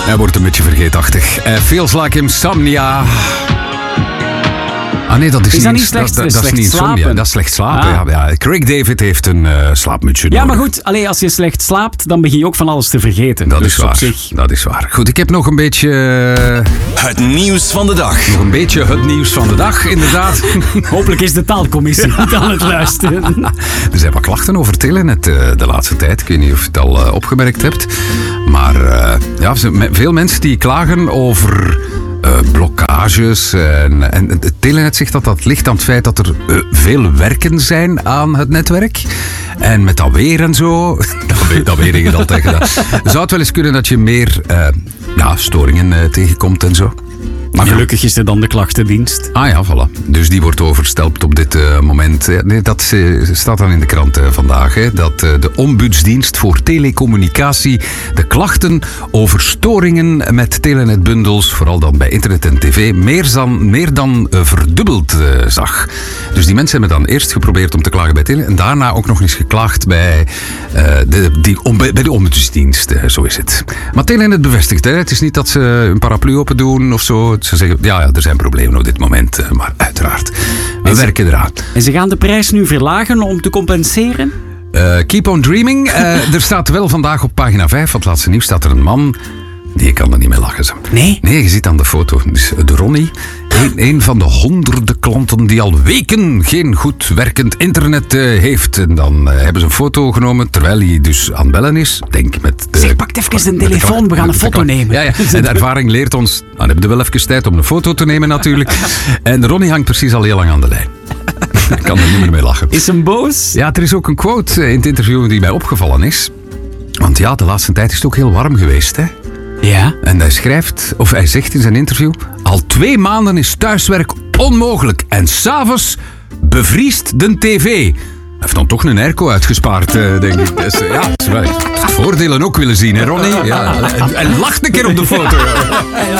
Hij wordt een beetje vergeetachtig. Feels like insomnia. Ah nee, dat is dat niet, niet slecht, dat is slecht niet insomnia, slapen? dat is slecht slapen. Ah. Ja. Craig David heeft een slaapmutsje Ja, nodig. maar goed, als je slecht slaapt, dan begin je ook van alles te vergeten. Dat Dus is op waar. zich. Dat is waar. Goed, ik heb nog een beetje Het nieuws van de dag. het nieuws van de dag, inderdaad. Hopelijk is de taalcommissie niet aan het luisteren. Er zijn wat klachten over Telenet de laatste tijd. Ik weet niet of je het al opgemerkt hebt. Maar veel mensen die klagen over blokkages. En Telenet zegt dat ligt aan het feit dat er veel werken zijn aan het netwerk. En met dat weer en zo, dat weer heeft altijd gedaan. Zou het wel eens kunnen dat je meer storingen tegenkomt en zo? Maar gelukkig is er dan de klachtendienst. Ah ja, voilà. Dus die wordt overstelpt op dit moment. Nee, dat staat dan in de krant vandaag. Hè, dat de ombudsdienst voor telecommunicatie de klachten over storingen met telenetbundels, vooral dan bij internet en tv, meer dan verdubbeld zag. Dus die mensen hebben dan eerst geprobeerd om te klagen bij Telenet en daarna ook nog eens geklaagd bij de ombudsdienst. Zo is het. Maar Telenet bevestigt, hè. Het is niet dat ze een paraplu open doen of zo. Ze zeggen, ja, er zijn problemen op dit moment. Maar uiteraard, we werken eraan. En ze gaan de prijs nu verlagen om te compenseren? Keep on dreaming. Er staat wel vandaag op pagina 5 van het laatste nieuws staat er een man. Nee, ik kan er niet mee lachen. Zo. Nee? Nee, je ziet aan de foto. Dus de Ronnie, een van de honderden klanten die al weken geen goed werkend internet heeft. En dan hebben ze een foto genomen terwijl hij dus aan het bellen is. Denk met de, Zeg, pak even de telefoon, we gaan een foto nemen. Ja. En de ervaring leert ons, dan hebben we wel even tijd om een foto te nemen natuurlijk. En de Ronnie hangt precies al heel lang aan de lijn. Ik kan er niet meer mee lachen. Is hem boos? Ja, er is ook een quote in het interview die mij opgevallen is. Want ja, de laatste tijd is het ook heel warm geweest, hè. Ja. En hij zegt in zijn interview, al 2 maanden is thuiswerk onmogelijk. En 's-avonds bevriest de tv. Hij heeft dan toch een airco uitgespaard, denk ik. Dus, het voordelen ook willen zien, hè Ronnie? Ja, en lacht een keer op de foto.